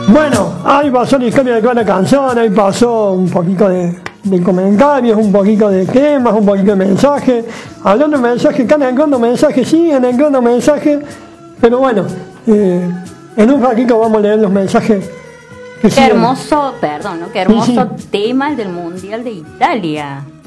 Bueno, ahí pasó la historia de cada canción, ahí pasó un poquito de comentarios, un poquito de temas, un poquito de mensajes. Hablando de mensajes, están entrando mensajes, siguen entrando mensajes, pero bueno, en un ratito vamos a leer los mensajes. Qué hermoso, perdón, ¿no? Qué hermoso tema el del Mundial de Italia.